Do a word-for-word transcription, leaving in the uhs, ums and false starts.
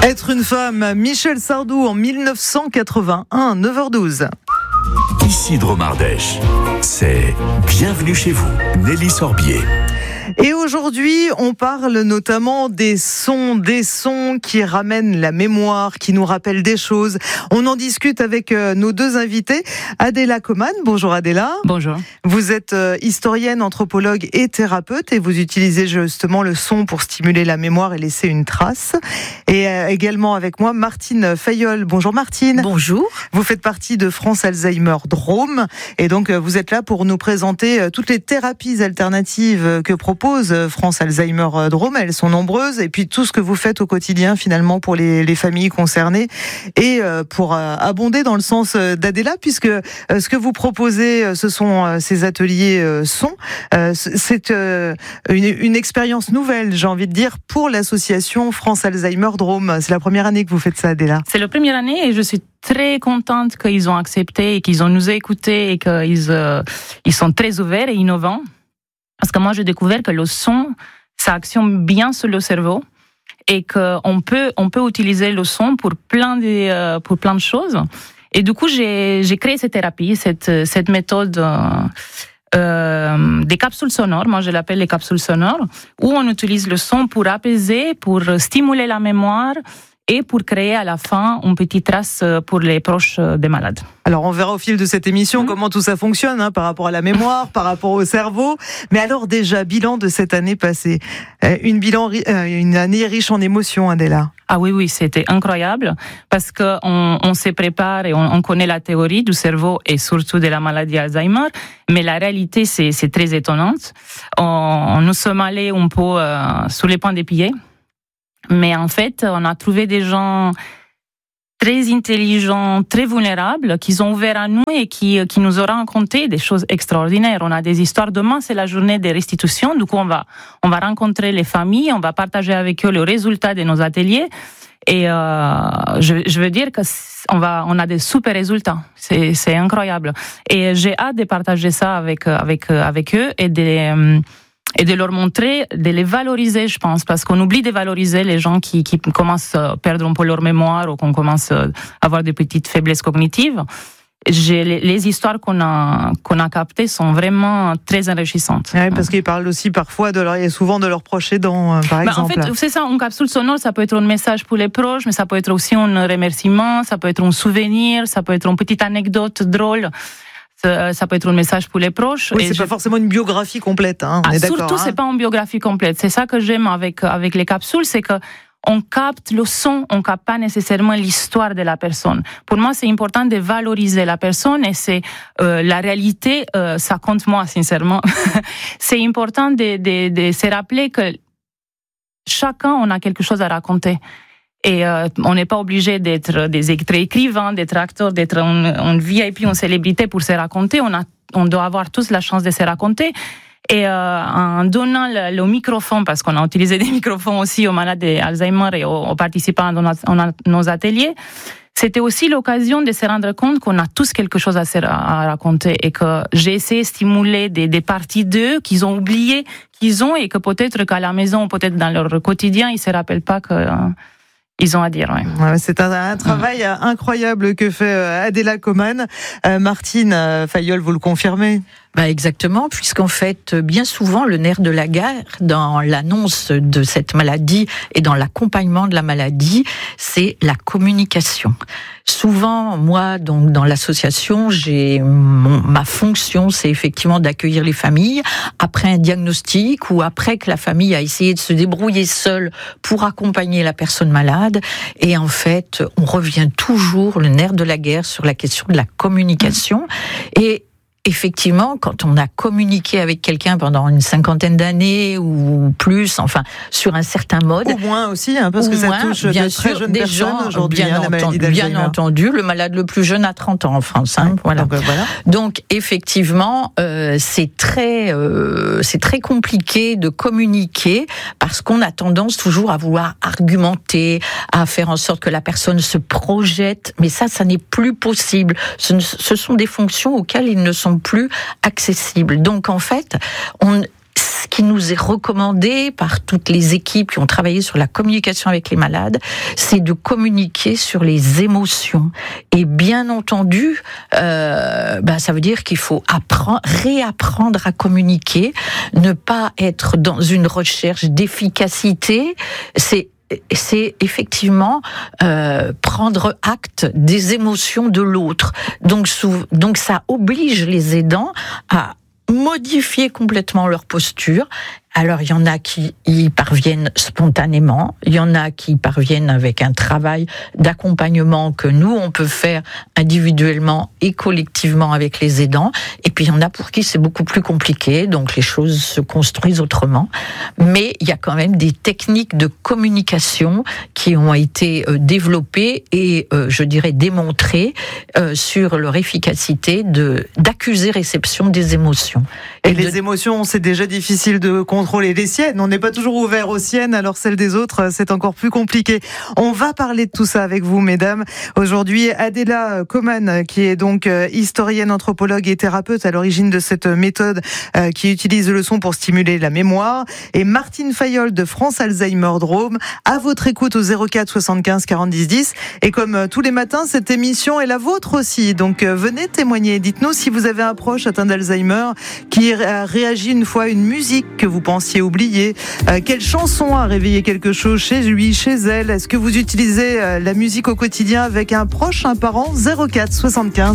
Être une femme, Michel Sardou en dix-neuf cent quatre-vingt-un, neuf heures douze. Ici Dromardèche, c'est Bienvenue chez vous, Nelly Sorbier. Et aujourd'hui, on parle notamment des sons, des sons qui ramènent la mémoire, qui nous rappellent des choses. On en discute avec nos deux invités. Adela Coman, bonjour Adela. Bonjour. Vous êtes historienne, anthropologue et thérapeute et vous utilisez justement le son pour stimuler la mémoire et laisser une trace. Et également avec moi, Martine Fayolle. Bonjour Martine. Bonjour. Vous faites partie de France Alzheimer Drôme et donc vous êtes là pour nous présenter toutes les thérapies alternatives que propose France Alzheimer Drôme. Elles sont nombreuses et puis tout ce que vous faites au quotidien finalement pour les, les familles concernées et pour abonder dans le sens d'Adela, puisque ce que vous proposez, ce sont ces ateliers son. C'est une, une expérience nouvelle, j'ai envie de dire, pour l'association France Alzheimer Drôme. C'est la première année que vous faites ça, Adela. C'est la première année et je suis très contente qu'ils ont accepté et qu'ils ont nous écoutés et qu'ils euh, ils sont très ouverts et innovants. Parce que moi, j'ai découvert que le son, ça actionne bien sur le cerveau et qu'on peut, on peut utiliser le son pour plein de, euh, pour plein de choses. Et du coup, j'ai, j'ai créé cette thérapie, cette, cette méthode euh, des capsules sonores. Moi, je l'appelle les capsules sonores, où on utilise le son pour apaiser, pour stimuler la mémoire et pour créer à la fin une petite trace pour les proches des malades. Alors on verra au fil de cette émission mmh. comment tout ça fonctionne hein, par rapport à la mémoire, par rapport au cerveau. Mais alors déjà, bilan de cette année passée. Euh, une, bilan, euh, une année riche en émotions, Adela. Ah oui, oui, c'était incroyable parce qu'on on se prépare et on, on connaît la théorie du cerveau et surtout de la maladie Alzheimer, mais la réalité, c'est, c'est très étonnante. On, on nous sommes allés un peu euh, sous les points des pieds. Mais en fait, on a trouvé des gens très intelligents, très vulnérables, qui ont ouvert à nous et qui, qui nous ont raconté des choses extraordinaires. On a des histoires. Demain, c'est la journée des restitutions. Du coup, on va, on va rencontrer les familles, on va partager avec eux le résultat de nos ateliers. Et euh, je, je veux dire que on va, on a des super résultats. C'est, c'est incroyable. Et j'ai hâte de partager ça avec, avec, avec eux et de et de leur montrer, de les valoriser, je pense, parce qu'on oublie de valoriser les gens qui, qui commencent à perdre un peu leur mémoire ou qu'on commence à avoir des petites faiblesses cognitives. J'ai, les, les histoires qu'on a, qu'on a captées sont vraiment très enrichissantes. Oui, parce qu'ils parlent aussi parfois de leur, et souvent de leurs proches aidants, par bah, exemple. En fait, c'est ça, une capsule sonore, ça peut être un message pour les proches, mais ça peut être aussi un remerciement, ça peut être un souvenir, ça peut être une petite anecdote drôle. Ça peut être un message pour les proches. Oui, et c'est je... pas forcément une biographie complète, hein, on ah, est d'accord. Surtout, hein. c'est pas une biographie complète. C'est ça que j'aime avec, avec les capsules, c'est que on capte le son, on capte pas nécessairement l'histoire de la personne. Pour moi, c'est important de valoriser la personne et c'est euh, la réalité, euh, ça compte moi, sincèrement. C'est important de, de, de se rappeler que chacun, on a quelque chose à raconter. Et euh, on n'est pas obligé d'être des écrivains, d'être acteurs, d'être un, un V I P, une célébrité pour se raconter. On, a, on doit avoir tous la chance de se raconter. Et euh, en donnant le, le microphone, parce qu'on a utilisé des microphones aussi aux malades d'Alzheimer et aux, aux participants de nos, nos ateliers, c'était aussi l'occasion de se rendre compte qu'on a tous quelque chose à, se, à raconter et que j'ai essayé de stimuler des, des parties d'eux qu'ils ont oublié qu'ils ont et que peut-être qu'à la maison ou peut-être dans leur quotidien, ils ne se rappellent pas que... Euh, Ils ont à dire, oui. Ouais, c'est un, un travail mmh. incroyable que fait Adela Coman. Euh, Martine Fayolle, vous le confirmez ? Bah exactement, puisqu'en fait, bien souvent, le nerf de la guerre dans l'annonce de cette maladie et dans l'accompagnement de la maladie, c'est la communication. Souvent, moi, donc dans l'association, j'ai mon, ma fonction, c'est effectivement d'accueillir les familles après un diagnostic ou après que la famille a essayé de se débrouiller seule pour accompagner la personne malade. Et en fait, on revient toujours le nerf de la guerre sur la question de la communication. Et effectivement, quand on a communiqué avec quelqu'un pendant une cinquantaine d'années ou plus, enfin, sur un certain mode. Au moins aussi, hein, parce que ça moins, touche bien de sûr, très jeunes des personnes gens, aujourd'hui, bien, hein, la maladie entendu, d'Alzheimer. bien entendu, le malade le plus jeune a trente ans en France. Hein, ouais, voilà. Donc, voilà. donc effectivement, euh, c'est très, euh, c'est très compliqué de communiquer parce qu'on a tendance toujours à vouloir argumenter, à faire en sorte que la personne se projette. Mais ça, ça n'est plus possible. Ce, ne, ce sont des fonctions auxquelles ils ne sont plus accessibles. Donc en fait, on ce qui nous est recommandé par toutes les équipes qui ont travaillé sur la communication avec les malades, c'est de communiquer sur les émotions. Et bien entendu, euh, ben ça veut dire qu'il faut apprendre, réapprendre à communiquer, ne pas être dans une recherche d'efficacité. C'est c'est effectivement euh, prendre acte des émotions de l'autre. Donc, sous, donc ça oblige les aidants à modifier complètement leur posture. Alors, il y en a qui y parviennent spontanément, il y en a qui y parviennent avec un travail d'accompagnement que nous, on peut faire individuellement et collectivement avec les aidants. Et puis, il y en a pour qui c'est beaucoup plus compliqué, donc les choses se construisent autrement. Mais il y a quand même des techniques de communication qui ont été développées et, euh, je dirais, démontrées euh, sur leur efficacité de, d'accuser-réception des émotions. Et, et de... les émotions, c'est déjà difficile de contrôler les siennes. On n'est pas toujours ouvert aux siennes, alors celles des autres, c'est encore plus compliqué. On va parler de tout ça avec vous, mesdames. Aujourd'hui, Adela Coman, qui est donc historienne, anthropologue et thérapeute à l'origine de cette méthode qui utilise le son pour stimuler la mémoire, et Martine Fayolle de France Alzheimer Drôme, à votre écoute au zéro quatre soixante-quinze quarante dix dix. Et comme tous les matins, cette émission est la vôtre aussi. Donc venez témoigner. Dites-nous si vous avez un proche atteint d'Alzheimer qui a réagi une fois à une musique que vous pensez pensiez oublier. Euh, quelle chanson a réveillé quelque chose chez lui, chez elle? Est-ce que vous utilisez euh, la musique au quotidien avec un proche, un parent? Zéro quatre soixante-quinze